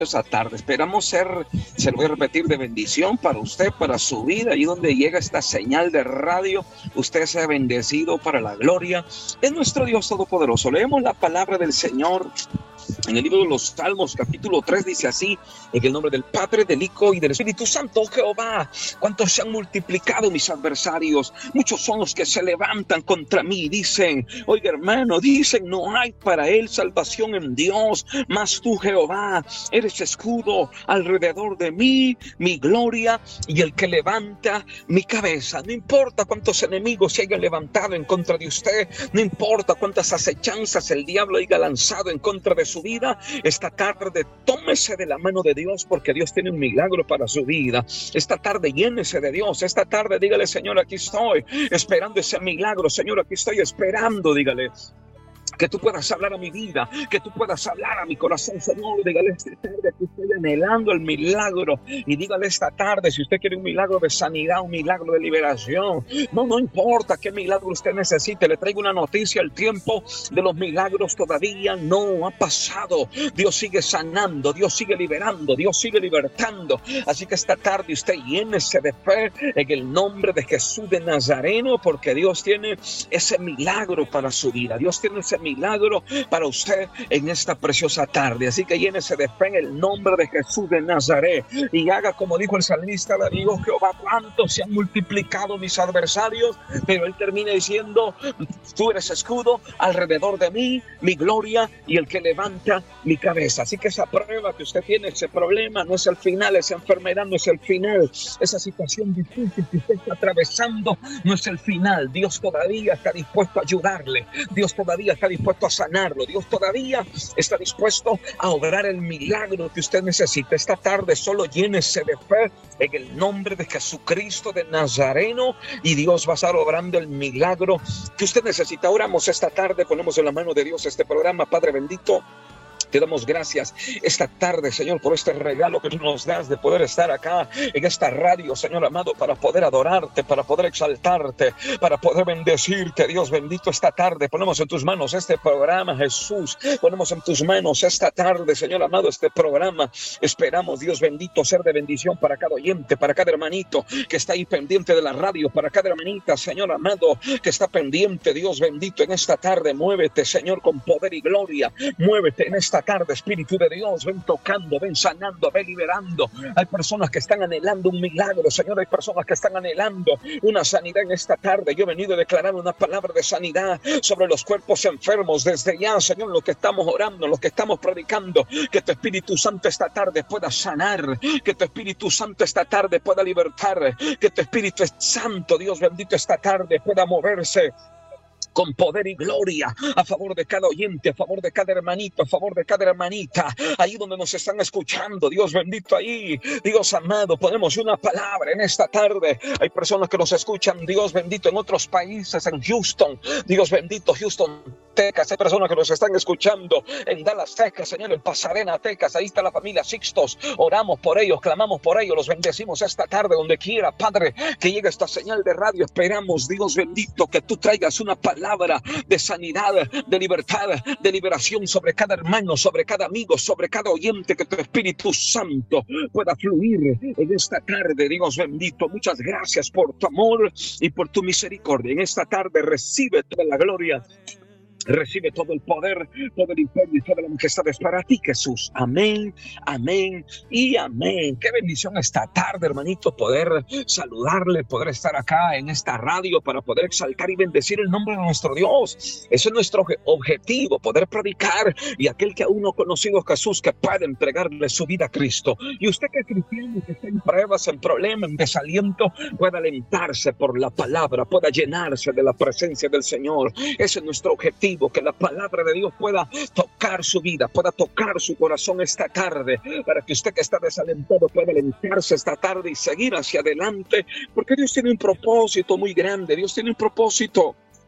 esa tarde. Esperamos se lo voy a repetir, de bendición para usted, para su vida. Allí donde llega esta señal de radio, usted sea bendecido para la gloria de nuestro Dios Todopoderoso. Leemos la palabra del Señor en el libro de los Salmos, capítulo 3, dice así: en el nombre del Padre, del Hijo y del Espíritu Santo. Oh Jehová, cuántos se han multiplicado mis adversarios, muchos son los que se levantan contra mí. Dicen, oiga hermano, dicen, no hay para él salvación en Dios, mas tú, Jehová, eres escudo alrededor de mí, mi gloria y el que levanta mi cabeza. No importa cuántos enemigos se hayan levantado en contra de usted, no importa cuántas acechanzas el diablo haya lanzado en contra de su vida, esta tarde tómese de la mano de Dios, porque Dios tiene un milagro para su vida. Esta tarde llénese de Dios. Esta tarde dígale, Señor, aquí estoy esperando ese milagro. Señor, aquí estoy esperando, dígale. Que tú puedas hablar a mi vida, que tú puedas hablar a mi corazón, Señor. Dígale esta tarde que estoy anhelando el milagro. Y dígale esta tarde, si usted quiere un milagro de sanidad, un milagro de liberación, no importa qué milagro usted necesite. Le traigo una noticia: el tiempo de los milagros todavía no ha pasado. Dios sigue sanando, Dios sigue liberando, Dios sigue libertando. Así que esta tarde usted llénese de fe en el nombre de Jesús de Nazareno, porque Dios tiene ese milagro para su vida. Dios tiene ese milagro para usted en esta preciosa tarde. Así que llénese de fe en el nombre de Jesús de Nazaret y haga como dijo el salmista David: oh Jehová, cuántos se han multiplicado mis adversarios. Pero él termina diciendo: tú eres escudo alrededor de mí, mi gloria y el que levanta mi cabeza. Así que esa prueba que usted tiene, ese problema, no es el final, esa enfermedad no es el final, esa situación difícil que usted está atravesando no es el final. Dios todavía está dispuesto a ayudarle, Dios todavía está dispuesto a sanarlo, Dios todavía está dispuesto a obrar el milagro que usted necesita. Esta tarde solo llénese de fe en el nombre de Jesucristo de Nazareno y Dios va a estar obrando el milagro que usted necesita. Oramos esta tarde, ponemos en la mano de Dios este programa. Padre bendito, te damos gracias esta tarde, Señor, por este regalo que tú nos das de poder estar acá en esta radio, Señor amado, para poder adorarte, para poder exaltarte, para poder bendecirte. Dios bendito, esta tarde ponemos en tus manos este programa, Jesús. Ponemos en tus manos esta tarde, Señor amado, este programa. Esperamos, Dios bendito, ser de bendición para cada oyente, para cada hermanito que está ahí pendiente de la radio, para cada hermanita, Señor amado, que está pendiente. Dios bendito, en esta tarde muévete, Señor, con poder y gloria. Muévete en esta tarde, Espíritu de Dios. Ven tocando, ven sanando, ven liberando. Hay personas que están anhelando un milagro, Señor. Hay personas que están anhelando una sanidad en esta tarde. Yo he venido a declarar una palabra de sanidad sobre los cuerpos enfermos desde ya, Señor, lo que estamos orando, lo que estamos predicando. Que tu Espíritu Santo esta tarde pueda sanar, que tu Espíritu Santo esta tarde pueda libertar, que tu Espíritu Santo, Dios bendito, esta tarde pueda moverse con poder y gloria a favor de cada oyente, a favor de cada hermanito, a favor de cada hermanita, ahí donde nos están escuchando. Dios bendito, ahí, Dios amado, ponemos una palabra en esta tarde. Hay personas que nos escuchan, Dios bendito, en otros países, en Houston, Dios bendito, Houston, Texas. Hay personas que nos están escuchando en Dallas, Texas, Señor, en Pasadena, Texas. Ahí está la familia Sixtos. Oramos por ellos, clamamos por ellos, los bendecimos esta tarde donde quiera, Padre, que llegue esta señal de radio. Esperamos, Dios bendito, que tú traigas una palabra de sanidad, de libertad, de liberación sobre cada hermano, sobre cada amigo, sobre cada oyente. Que tu Espíritu Santo pueda fluir en esta tarde, Dios bendito. Muchas gracias por tu amor y por tu misericordia. En esta tarde recibe toda la gloria, recibe todo el poder, todo el imperio y toda la majestad es para ti, Jesús. Amén, amén y amén. Qué bendición esta tarde, hermanito, poder saludarle, poder estar acá en esta radio para poder exaltar y bendecir el nombre de nuestro Dios. Ese es nuestro objetivo, poder predicar, y aquel que aún no ha conocido a Jesús, que pueda entregarle su vida a Cristo. Y usted que es cristiano, que está en pruebas, en problemas, en desaliento, pueda alentarse por la palabra, pueda llenarse de la presencia del Señor. Ese es nuestro objetivo, que la palabra de Dios pueda tocar su vida, pueda tocar su corazón esta tarde, para que usted que está desalentado pueda alentarse esta tarde y seguir hacia adelante, porque Dios tiene un propósito muy grande. Dios tiene un propósito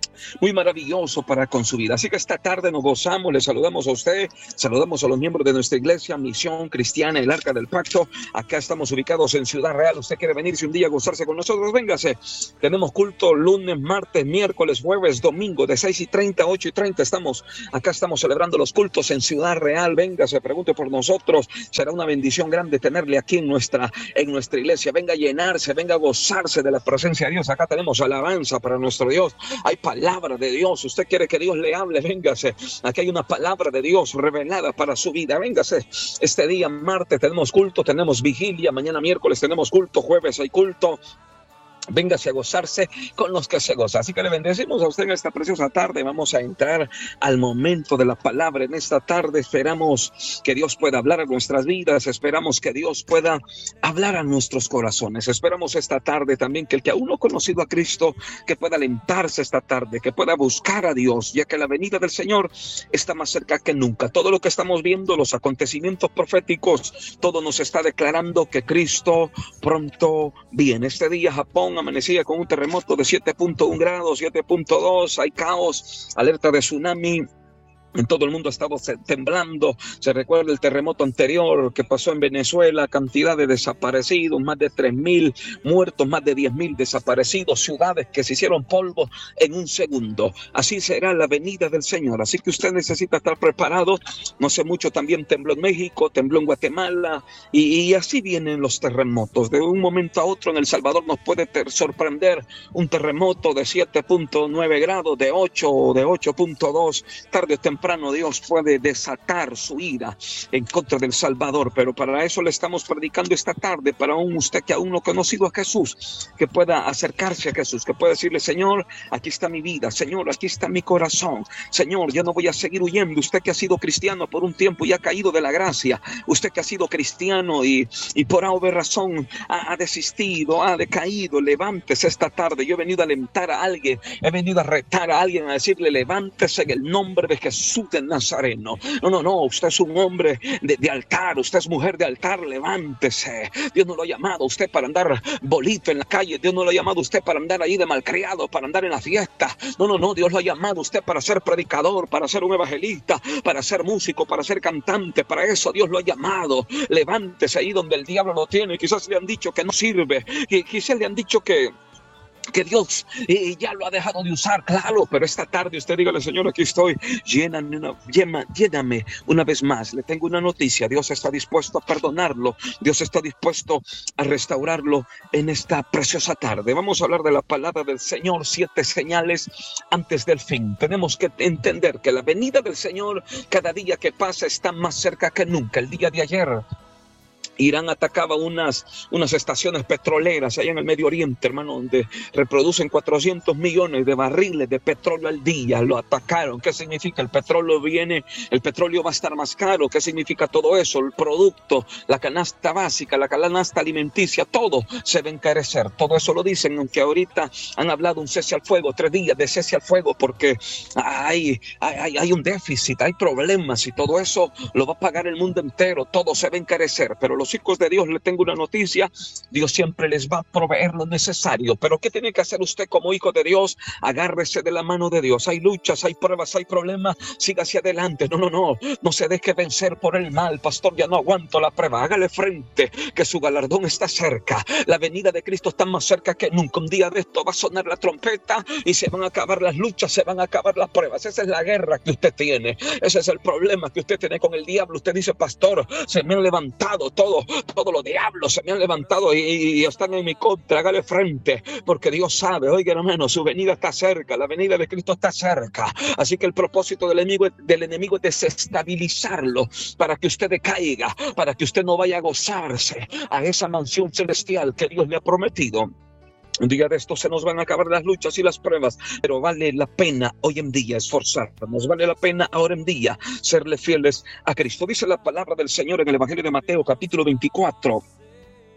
muy maravilloso para con su vida. Así que esta tarde nos gozamos, le saludamos a usted, saludamos a los miembros de nuestra iglesia, Misión Cristiana, el Arca del Pacto. Acá estamos ubicados en Ciudad Real. Usted quiere venirse un día a gozarse con nosotros, véngase. Tenemos culto lunes, martes, miércoles, jueves, domingo, de 6:30 a 8:30. Acá estamos celebrando los cultos en Ciudad Real. Véngase, pregunte por nosotros. Será una bendición grande tenerle aquí en nuestra iglesia. Venga a llenarse, venga a gozarse de la presencia de Dios. Acá tenemos alabanza para nuestro Dios. Hay palabra de Dios. Usted quiere que Dios le hable, véngase. Aquí hay una palabra de Dios revelada para su vida. Véngase. Este día martes tenemos culto, tenemos vigilia. Mañana miércoles tenemos culto, jueves hay culto. Véngase a gozarse con los que se gozan. Así que le bendecimos a usted en esta preciosa tarde. Vamos a entrar al momento de la palabra. En esta tarde esperamos que Dios pueda hablar a nuestras vidas. Esperamos que Dios pueda hablar a nuestros corazones. Esperamos esta tarde también que el que aún no ha conocido a Cristo, que pueda alentarse esta tarde, que pueda buscar a Dios, ya que la venida del Señor está más cerca que nunca. Todo lo que estamos viendo, los acontecimientos proféticos, todo nos está declarando que Cristo pronto viene. Este día Japón amanecía con un terremoto de 7.1 grados, 7.2, hay caos, alerta de tsunami. En todo el mundo ha estado temblando. Se recuerda el terremoto anterior que pasó en Venezuela, cantidad de desaparecidos, más de 3,000 muertos, más de 10,000 desaparecidos, ciudades que se hicieron polvo en un segundo. Así será la venida del Señor. Así que usted necesita estar preparado. No sé mucho, también tembló en México, tembló en Guatemala y así vienen los terremotos. De un momento a otro en El Salvador nos puede sorprender un terremoto de 7.9 grados, de 8 o de 8.2, tarde o temprano Dios puede desatar su ira en contra del Salvador, pero para eso le estamos predicando esta tarde, para usted que aún no ha conocido a Jesús, que pueda acercarse a Jesús, que pueda decirle: Señor, aquí está mi vida, Señor, aquí está mi corazón, Señor, yo no voy a seguir huyendo. Usted que ha sido cristiano por un tiempo y ha caído de la gracia, usted que ha sido cristiano y por alguna razón ha desistido, ha decaído, levántese esta tarde. Yo he venido a alentar a alguien, he venido a retar a alguien, a decirle: levántese en el nombre de Jesús de Nazareno. No, usted es un hombre de altar, usted es mujer de altar, levántese. Dios no lo ha llamado a usted para andar bolito en la calle, Dios no lo ha llamado a usted para andar ahí de malcriado, para andar en la fiesta. No, Dios lo ha llamado a usted para ser predicador, para ser un evangelista, para ser músico, para ser cantante. Para eso Dios lo ha llamado. Levántese ahí donde el diablo lo tiene. Quizás le han dicho que no sirve, quizás le han dicho que Dios ya lo ha dejado de usar, claro, pero esta tarde usted dígale: Señor, aquí estoy, lléname una vez más. Le tengo una noticia: Dios está dispuesto a perdonarlo, Dios está dispuesto a restaurarlo en esta preciosa tarde. Vamos a hablar de la palabra del Señor, 7 señales antes del fin. Tenemos que entender que la venida del Señor cada día que pasa está más cerca que nunca. El día de ayer Irán atacaba unas estaciones petroleras allá en el Medio Oriente, hermano, donde reproducen 400 millones de barriles de petróleo al día. Lo atacaron. ¿Qué significa? El petróleo va a estar más caro. ¿Qué significa todo eso? El producto, la canasta básica, la canasta alimenticia, todo se va a encarecer. Todo eso lo dicen, aunque ahorita han hablado un cese al fuego, 3 días de cese al fuego, porque hay un déficit, hay problemas, y todo eso lo va a pagar el mundo entero. Todo se va a encarecer, pero los hijos de Dios, le tengo una noticia: Dios siempre les va a proveer lo necesario. Pero ¿qué tiene que hacer usted como hijo de Dios? Agárrese de la mano de Dios. Hay luchas, hay pruebas, hay problemas, siga hacia adelante. No se deje vencer por el mal. Pastor, ya no aguanto la prueba. Hágale frente, que su galardón está cerca. La venida de Cristo está más cerca que nunca. Un día de esto va a sonar la trompeta y se van a acabar las luchas, se van a acabar las pruebas. Esa es la guerra que usted tiene, ese es el problema que usted tiene con el diablo. Usted dice: pastor, se me han levantado todos los diablos, se me han levantado y están en mi contra. Hágale frente, porque Dios sabe, oiga hermano, su venida está cerca, la venida de Cristo está cerca. Así que el propósito del enemigo es desestabilizarlo, para que usted decaiga, para que usted no vaya a gozarse a esa mansión celestial que Dios le ha prometido. Un día de esto se nos van a acabar las luchas y las pruebas, pero vale la pena hoy en día esforzarnos, vale la pena ahora en día serle fieles a Cristo. Dice la palabra del Señor en el Evangelio de Mateo, capítulo 24,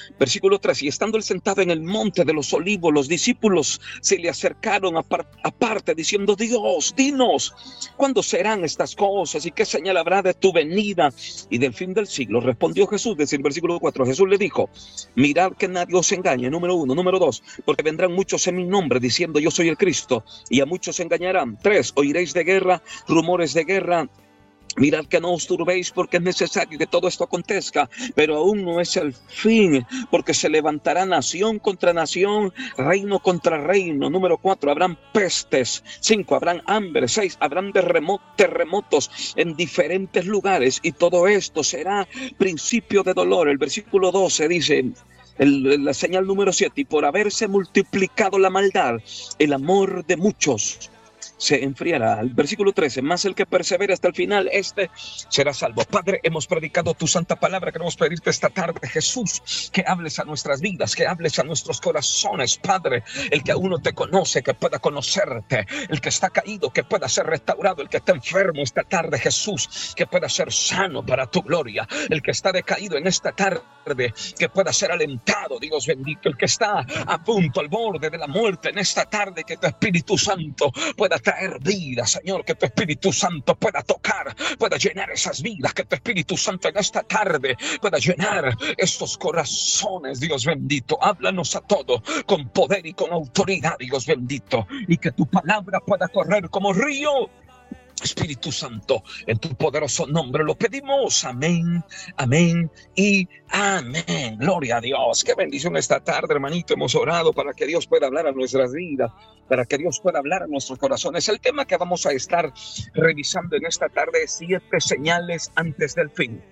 Versículo 3, y estando él sentado en el monte de los olivos, los discípulos se le acercaron aparte diciendo: Dios, dinos, ¿cuándo serán estas cosas? ¿Y qué señal habrá de tu venida y del fin del siglo? Respondió Jesús, desde el versículo 4, Jesús le dijo: mirad que nadie os engañe, número 1, número 2, porque vendrán muchos en mi nombre diciendo: yo soy el Cristo, y a muchos engañarán. 3, oiréis de guerra, rumores de guerra. Mirad que no os turbéis, porque es necesario que todo esto acontezca, pero aún no es el fin, porque se levantará nación contra nación, reino contra reino. Número 4, habrán pestes. 5, habrán hambre. 6, habrán terremotos en diferentes lugares, y todo esto será principio de dolor. El versículo 12 dice, la señal número 7, y por haberse multiplicado la maldad, el amor de muchos se enfriará. El versículo 13, más el que persevera hasta el final, este será salvo. Padre, hemos predicado tu santa palabra. Queremos pedirte esta tarde, Jesús, que hables a nuestras vidas, que hables a nuestros corazones. Padre, el que aún no te conoce, que pueda conocerte. El que está caído, que pueda ser restaurado. El que está enfermo esta tarde, Jesús, que pueda ser sano para tu gloria. El que está decaído en esta tarde, que pueda ser alentado, Dios bendito. El que está a punto, al borde de la muerte en esta tarde, que tu Espíritu Santo pueda traer vida, Señor, que tu Espíritu Santo pueda tocar, pueda llenar esas vidas, que tu Espíritu Santo en esta tarde pueda llenar estos corazones, Dios bendito. Háblanos a todos con poder y con autoridad, Dios bendito, y que tu palabra pueda correr como río. Espíritu Santo, en tu poderoso nombre lo pedimos. Amén, amén y amén. Gloria a Dios. Qué bendición esta tarde, hermanito. Hemos orado para que Dios pueda hablar a nuestras vidas, para que Dios pueda hablar a nuestros corazones. El tema que vamos a estar revisando en esta tarde es 7 señales antes del fin.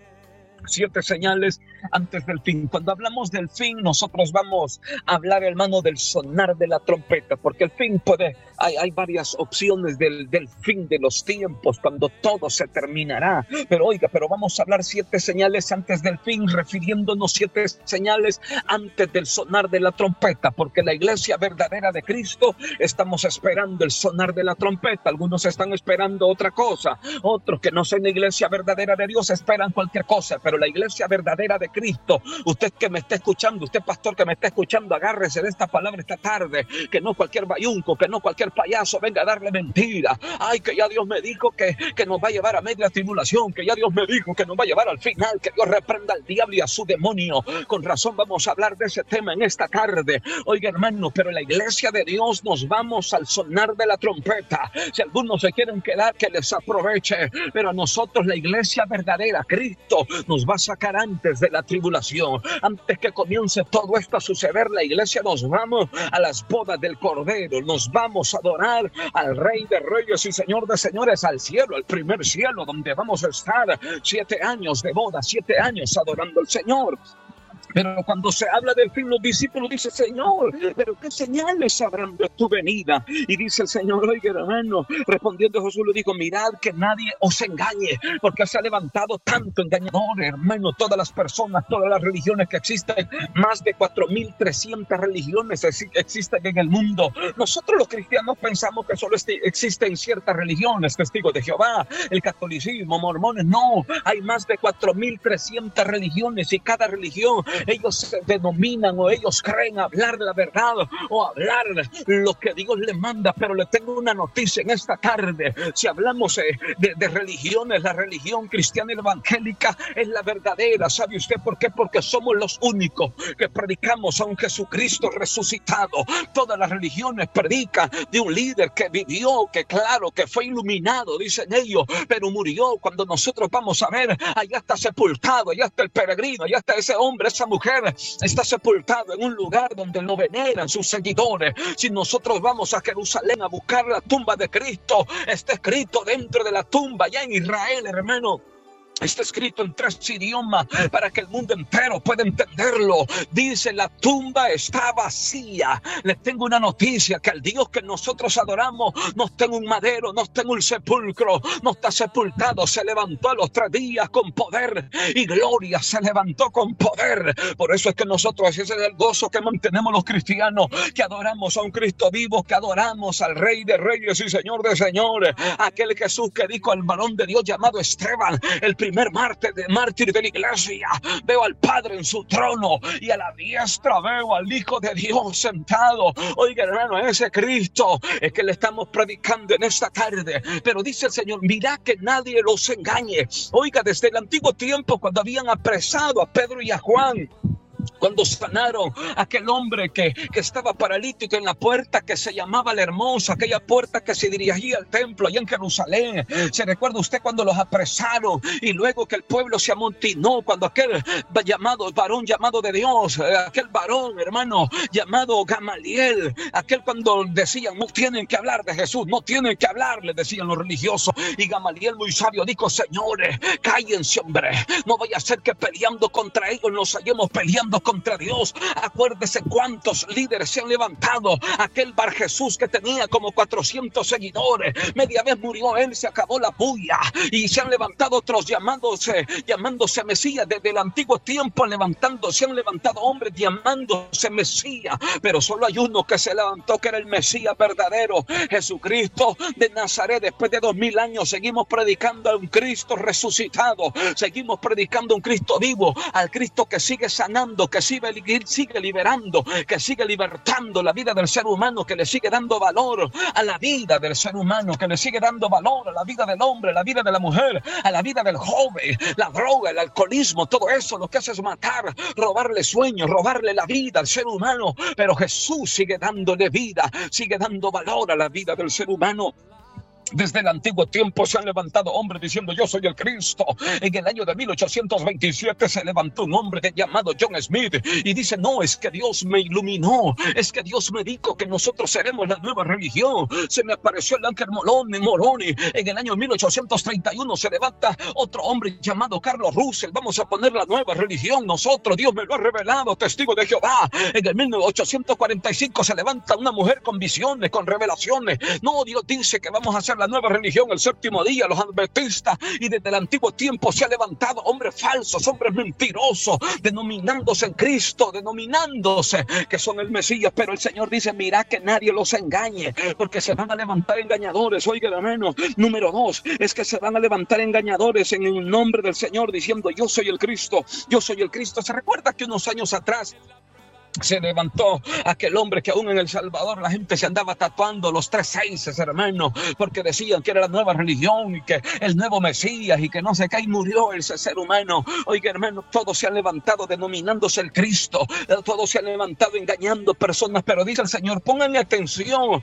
7 señales antes del fin. Cuando hablamos del fin, nosotros vamos a hablar, hermano, del sonar de la trompeta, porque el fin hay varias opciones del fin de los tiempos, cuando todo se terminará. Pero vamos a hablar 7 señales antes del fin, refiriéndonos 7 señales antes del sonar de la trompeta, porque la iglesia verdadera de Cristo estamos esperando el sonar de la trompeta. Algunos están esperando otra cosa, otros que no son la iglesia verdadera de Dios esperan cualquier cosa, pero la iglesia verdadera de Cristo, usted que me está escuchando, usted pastor que me está escuchando, agárrese de esta palabra esta tarde, que no cualquier bayunco, que no cualquier payaso venga a darle mentira. Ay, que ya Dios me dijo que nos va a llevar a media tribulación, que ya Dios me dijo que nos va a llevar al final, que Dios reprenda al diablo y a su demonio. Con razón vamos a hablar de ese tema en esta tarde. Oiga, hermano, pero en la iglesia de Dios nos vamos al sonar de la trompeta. Si algunos se quieren quedar, que les aproveche, pero a nosotros la iglesia verdadera, Cristo, nos va a sacar antes de la tribulación. Antes que comience todo esto a suceder, la iglesia nos vamos a las bodas del Cordero, nos vamos a adorar al Rey de Reyes y Señor de Señores, al cielo, al primer cielo, donde vamos a estar 7 años de boda, 7 años adorando al Señor. Pero cuando se habla del fin, los discípulos dicen: Señor, ¿pero qué señales habrán de tu venida? Y dice el Señor: oiga, hermano, respondiendo Jesús le dijo: mirad que nadie os engañe, porque se ha levantado tanto engañador, hermano. Todas las personas, todas las religiones que existen, más de 4.300 religiones existen en el mundo. Nosotros los cristianos pensamos que solo existen ciertas religiones, testigos de Jehová, el catolicismo, mormones. No, hay más de 4.300 religiones, y cada religión, ellos se denominan o ellos creen hablar la verdad o hablar lo que Dios les manda. Pero le tengo una noticia en esta tarde: si hablamos de religiones, la religión cristiana y la evangélica es la verdadera. ¿Sabe usted por qué? Porque somos los únicos que predicamos a un Jesucristo resucitado. Todas las religiones predican de un líder que vivió, que claro, que fue iluminado, dicen ellos, pero murió. Cuando nosotros vamos a ver, allá está sepultado, allá está el peregrino, allá está ese hombre, esa mujer está sepultado en un lugar donde lo veneran sus seguidores. Si nosotros vamos a Jerusalén a buscar la tumba de Cristo, está escrito dentro de la tumba, ya en Israel, hermano, está escrito en 3 idiomas para que el mundo entero pueda entenderlo. Dice: la tumba está vacía. Les tengo una noticia: que el Dios que nosotros adoramos no está en un madero, no está en un sepulcro, no está sepultado. Se levantó a los 3 días con poder y gloria, se levantó con poder. Por eso es que nosotros, ese es el gozo que mantenemos los cristianos, que adoramos a un Cristo vivo, que adoramos al Rey de Reyes y Señor de Señores, aquel Jesús que dijo al varón de Dios llamado Esteban, el primer mártir de la iglesia. Veo al Padre en su trono y a la diestra veo al Hijo de Dios sentado. Oiga, hermano, ese Cristo es que le estamos predicando en esta tarde. Pero dice el Señor, mirad que nadie los engañe. Oiga, desde el antiguo tiempo, cuando habían apresado a Pedro y a Juan, cuando sanaron a aquel hombre que estaba paralítico en la puerta que se llamaba La Hermosa, aquella puerta que se dirigía al templo allá en Jerusalén. ¿Se recuerda usted cuando los apresaron y luego que el pueblo se amontinó, cuando aquel varón llamado de Dios, aquel varón, hermano, llamado Gamaliel, aquel cuando decían, no tienen que hablar de Jesús, no tienen que hablar, le decían los religiosos, y Gamaliel muy sabio dijo, señores, cállense, hombre, no vaya a ser que peleando contra ellos nos hallemos peleando contra Dios. Acuérdese cuántos líderes se han levantado. Aquel Bar Jesús que tenía como 400 seguidores, media vez murió él, se acabó la bulla, y se han levantado otros llamándose Mesías. Desde el antiguo tiempo se han levantado hombres llamándose Mesías, pero solo hay uno que se levantó, que era el Mesías verdadero, Jesucristo de Nazaret. Después de 2000 años seguimos predicando a un Cristo resucitado, seguimos predicando a un Cristo vivo, al Cristo que sigue sanando, que sigue liberando, que sigue libertando la vida del ser humano, que le sigue dando valor a la vida del ser humano, que le sigue dando valor a la vida del hombre, a la vida de la mujer, a la vida del joven. La droga, el alcoholismo, todo eso lo que hace es matar, robarle sueños, robarle la vida al ser humano. Pero Jesús sigue dándole vida, sigue dando valor a la vida del ser humano. Desde el antiguo tiempo se han levantado hombres diciendo yo soy el Cristo. En el año de 1827 se levantó un hombre llamado John Smith y dice, no, es que Dios me iluminó, es que Dios me dijo que nosotros seremos la nueva religión. Se me apareció el ángel Moroni. En el año 1831 se levanta otro hombre llamado Carlos Russell. Vamos a poner la nueva religión nosotros, Dios me lo ha revelado, testigo de Jehová. En el 1845 se levanta una mujer con visiones, con revelaciones. No, Dios dice que vamos a hacer la nueva religión el séptimo día, los adventistas. Y desde el antiguo tiempo se ha levantado hombres falsos, hombres mentirosos, denominándose en Cristo, denominándose que son el Mesías. Pero el Señor dice, mira que nadie los engañe, porque se van a levantar engañadores. Oiga, hermano, número 2 es que se van a levantar engañadores en el nombre del Señor diciendo, yo soy el Cristo, yo soy el Cristo. ¿Se recuerda que unos años atrás se levantó aquel hombre que aún en El Salvador la gente se andaba tatuando los 3 6, hermano, porque decían que era la nueva religión y que el nuevo Mesías y que no sé qué, y murió ese ser humano? Oiga, hermano, todos se han levantado denominándose el Cristo, todos se han levantado engañando personas, pero dice el Señor, pónganle atención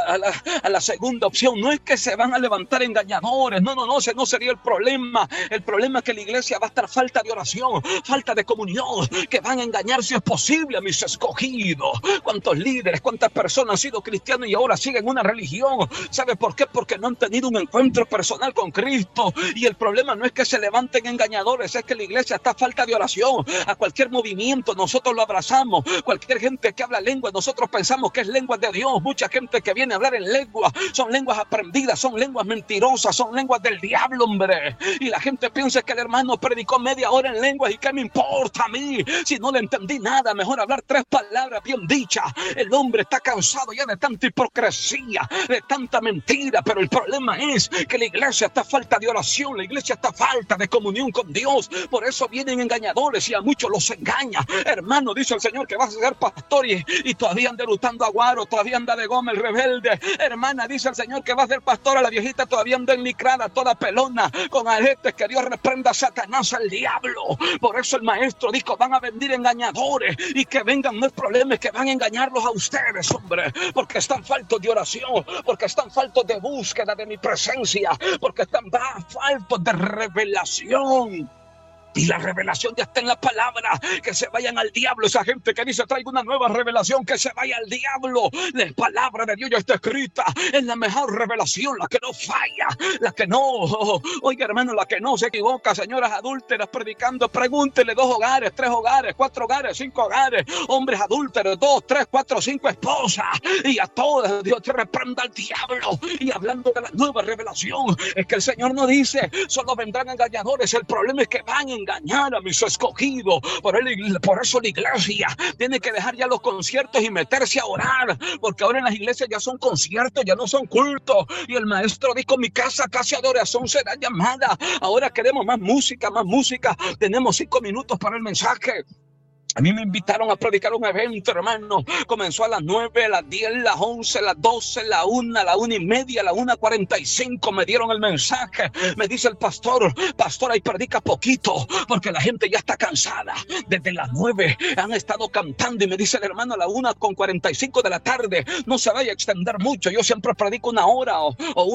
a la segunda opción. No es que se van a levantar engañadores, no, ese no sería el problema. El problema es que la iglesia va a estar falta de oración, falta de comunión, que van a engañar si es posible a mis escogidos. ¿Cuántos líderes, cuántas personas han sido cristianos y ahora siguen una religión? ¿Sabe por qué? Porque no han tenido un encuentro personal con Cristo. Y el problema no es que se levanten engañadores, es que la iglesia está a falta de oración. A cualquier movimiento nosotros lo abrazamos. Cualquier gente que habla lengua, nosotros pensamos que es lengua de Dios. Mucha gente que viene a hablar en lengua son lenguas aprendidas, son lenguas mentirosas, son lenguas del diablo, hombre. Y la gente piensa que el hermano predicó media hora en lenguas y ¿qué me importa a mí? Si no le entendí nada, mejor hablar 3 palabras bien dichas. El hombre está cansado ya de tanta hipocresía, de tanta mentira, pero el problema es que la iglesia está a falta de oración, la iglesia está a falta de comunión con Dios. Por eso vienen engañadores y a muchos los engaña. Hermano, dice el Señor que vas a ser pastor y todavía anda lutando aguaro, todavía anda de goma el rebelde. Hermana, dice el Señor que va a ser pastora, la viejita todavía anda enlicrada, toda pelona, con aretes. Que Dios reprenda a Satanás, al diablo. Por eso el maestro dijo, van a venir engañadores y que vengan, no es problema, es que van a engañarlos a ustedes, hombre, porque están faltos de oración, porque están faltos de búsqueda de mi presencia, porque están faltos de revelación. Y la revelación ya está en la palabra. Que se vayan al diablo esa gente que dice traigo una nueva revelación, que se vaya al diablo. La palabra de Dios ya está escrita, es la mejor revelación, la que no falla, la que no, oiga hermano, la que no se equivoca. Señoras adúlteras predicando, pregúntele 2 hogares, 3 hogares, 4 hogares, 5 hogares, hombres adúlteros, 2, 3, 4, 5 esposas, y a todas Dios te reprenda al diablo. Y hablando de la nueva revelación, es que el Señor no dice solo vendrán engañadores, el problema es que van engañar a mis escogidos. Por eso la iglesia tiene que dejar ya los conciertos y meterse a orar, porque ahora en las iglesias ya son conciertos, ya no son cultos. Y el maestro dijo: mi casa de adoración será llamada. Ahora queremos más música, más música. Tenemos 5 minutos para el mensaje. A mí me invitaron a predicar un evento, hermano. Comenzó a las 9, a las 10, a las 11, a las 12, a la 1, a la 1:30, a la 1:45. Me dieron el mensaje. Me dice el pastor, ahí predica poquito, porque la gente ya está cansada. Desde las 9 han estado cantando. Y me dice el hermano, a la 1:45 de la tarde, no se vaya a extender mucho. Yo siempre predico 1 hora o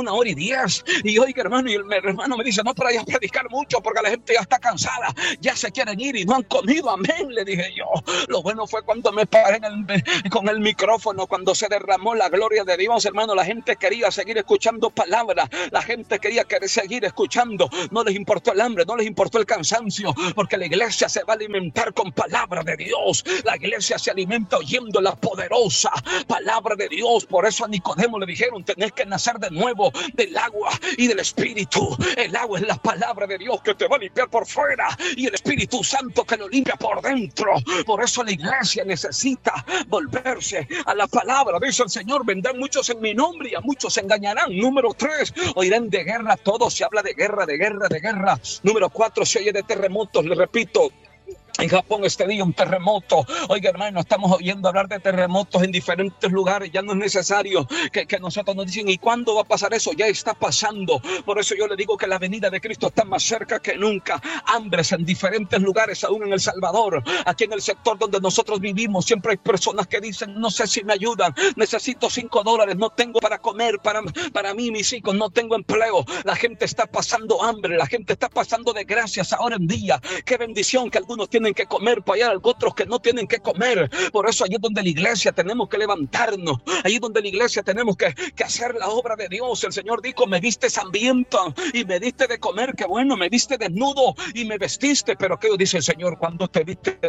1:10. Y oiga, hermano, y el hermano me dice: no vayas a predicar mucho, porque la gente ya está cansada. Ya se quieren ir y no han comido. Amén, le dije yo. Lo bueno fue cuando me paré con el micrófono, cuando se derramó la gloria de Dios, hermano. La gente quería seguir escuchando palabras, la gente quería seguir escuchando. No les importó el hambre, no les importó el cansancio, porque la iglesia se va a alimentar con palabra de Dios. La iglesia se alimenta oyendo la poderosa palabra de Dios. Por eso a Nicodemo le dijeron: tenés que nacer de nuevo del agua y del Espíritu. El agua es la palabra de Dios que te va a limpiar por fuera, y el Espíritu Santo que lo limpia por dentro. Por eso la iglesia necesita volverse a la palabra. Dice el Señor: vendrán muchos en mi nombre y a muchos se engañarán. Número 3, oirán de guerra. Todo se habla de guerra, de guerra, de guerra. Número 4, se oye de terremotos. Le repito, en Japón este día un terremoto. Oiga, hermano, estamos oyendo hablar de terremotos en diferentes lugares. Ya no es necesario que nosotros nos dicen: ¿y cuándo va a pasar eso? Ya está pasando. Por eso yo le digo que la venida de Cristo está más cerca que nunca. Hambres en diferentes lugares, aún en El Salvador. Aquí en el sector donde nosotros vivimos, siempre hay personas que dicen: no sé si me ayudan, necesito $5, no tengo para comer, para mí y mis hijos, no tengo empleo. La gente está pasando hambre, la gente está pasando desgracias ahora en día. Qué bendición que algunos tienen que comer, para allá otros que no tienen que comer. Por eso allí es donde la iglesia tenemos que levantarnos, allí es donde la iglesia tenemos que hacer la obra de Dios. El Señor dijo: me viste hambriento y me diste de comer. Qué bueno, me viste desnudo y me vestiste. Pero ¿qué dice el Señor? Cuando te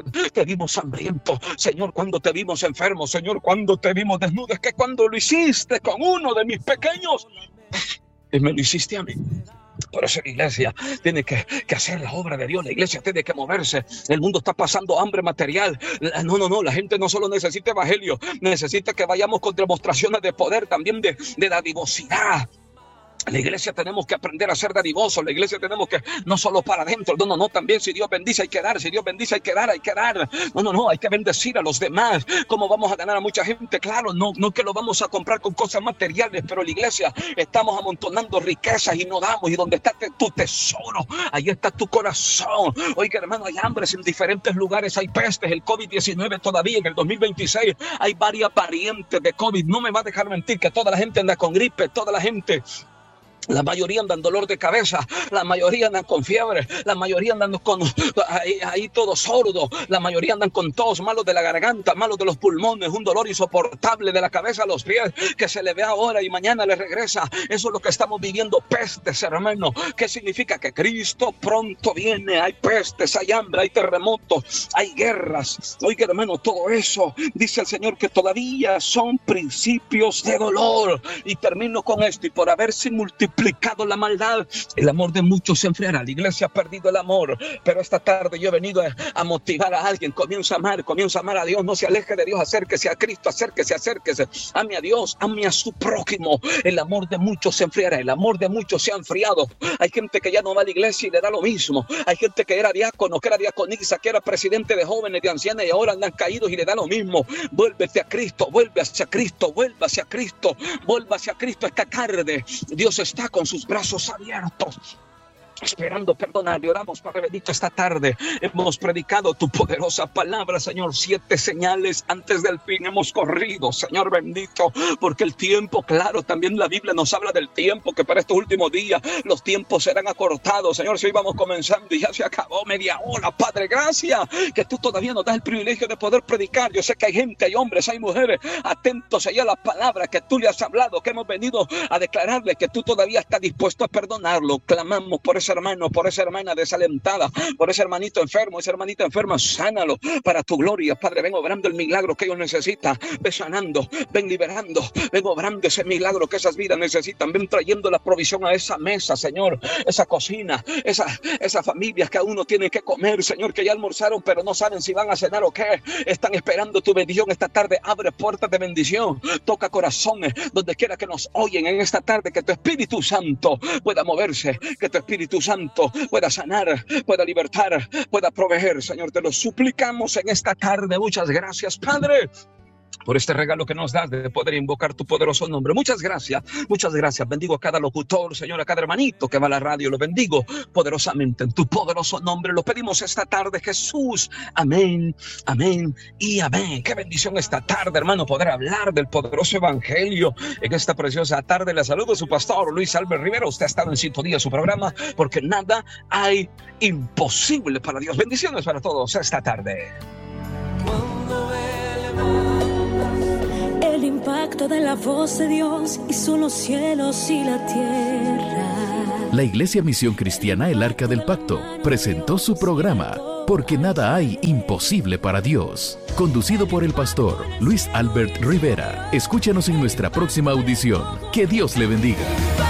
vimos hambriento, Señor, cuando te vimos enfermo, Señor, cuando te vimos desnudo. Es que cuando lo hiciste con uno de mis pequeños, y me lo hiciste a mí. Por eso la iglesia tiene que hacer la obra de Dios. La iglesia tiene que moverse. El mundo está pasando hambre material. No, la gente no solo necesita evangelio, necesita que vayamos con demostraciones de poder, también de dadivosidad. La iglesia tenemos que aprender a ser dadivosos. La iglesia tenemos que, no solo para adentro, no, también si Dios bendice hay que dar, si Dios bendice hay que dar. No, hay que bendecir a los demás. ¿Cómo vamos a ganar a mucha gente? Claro, no que lo vamos a comprar con cosas materiales, pero la iglesia estamos amontonando riquezas y no damos. Y donde está tu tesoro, ahí está tu corazón. Oiga, hermano, hay hambres en diferentes lugares, hay pestes, el COVID-19 todavía en el 2026, hay varias variantes de COVID. No me va a dejar mentir que toda la gente anda con gripe, la mayoría andan dolor de cabeza, la mayoría andan con fiebre, la mayoría andan con ahí todo sordo, la mayoría andan con tos, malos de la garganta, malos de los pulmones, un dolor insoportable de la cabeza a los pies que se le ve ahora y mañana le regresa. Eso es lo que estamos viviendo, pestes, hermano. ¿Qué significa? Que Cristo pronto viene. Hay pestes, hay hambre, hay terremotos, hay guerras. Oiga, hermano, todo eso dice el Señor que todavía son principios de dolor. Y termino con esto: y por haberse multiplicado la maldad, el amor de muchos se enfriará. La iglesia ha perdido el amor, pero esta tarde yo he venido a motivar a alguien. Comienza a amar a Dios, no se aleje de Dios, acérquese a Cristo, acérquese, ame a Dios, ame a su prójimo. El amor de muchos se enfriará, el amor de muchos se ha enfriado. Hay gente que ya no va a la iglesia y le da lo mismo. Hay gente que era diácono, que era diaconisa, que era presidente de jóvenes, de ancianas, y ahora andan caídos y le da lo mismo. Vuélvete a Cristo, vuelve hacia Cristo, vuelva hacia Cristo, vuelva hacia Cristo esta tarde. Dios está con sus brazos abiertos, esperando perdonar. Y oramos, Padre bendito, esta tarde hemos predicado tu poderosa palabra, Señor. 7 señales antes del fin hemos corrido, Señor bendito, porque el tiempo, claro, también la Biblia nos habla del tiempo, que para estos últimos días los tiempos serán acortados. Señor, si hoy vamos comenzando y ya se acabó media hora, Padre, gracias que tú todavía nos das el privilegio de poder predicar. Yo sé que hay gente, hay hombres, hay mujeres atentos allá a la palabra que tú le has hablado, que hemos venido a declararle que tú todavía estás dispuesto a perdonarlo. Clamamos por eso ese hermano, por esa hermana desalentada, por ese hermanito enfermo, esa hermanita enferma, sánalo para tu gloria, Padre. Ven obrando el milagro que ellos necesitan, ven sanando, ven liberando, ven obrando ese milagro que esas vidas necesitan, ven trayendo la provisión a esa mesa, Señor, esa cocina, esas familias que aún no tienen que comer, Señor, que ya almorzaron pero no saben si van a cenar o qué, están esperando tu bendición esta tarde. Abre puertas de bendición, toca corazones donde quiera que nos oyen en esta tarde, que tu Espíritu Santo pueda moverse, que tu Espíritu Santo pueda sanar, pueda libertar, pueda proveer, Señor, te lo suplicamos en esta tarde. Muchas gracias, Padre, por este regalo que nos das de poder invocar tu poderoso nombre. Muchas gracias, muchas gracias. Bendigo a cada locutor, Señor, a cada hermanito que va a la radio. Lo bendigo poderosamente en tu poderoso nombre. Lo pedimos esta tarde, Jesús. Amén, amén y amén. Qué bendición esta tarde, hermano, poder hablar del poderoso evangelio en esta preciosa tarde. Le saludo su pastor Luis Albert Rivera. Usted ha estado en sintonía de su programa, porque nada hay imposible para Dios. Bendiciones para todos esta tarde. El impacto de la voz de Dios hizo los cielos y la tierra. La Iglesia Misión Cristiana El Arca del Pacto presentó su programa Porque nada hay imposible para Dios, conducido por el pastor Luis Albert Rivera. Escúchanos en nuestra próxima audición. Que Dios le bendiga.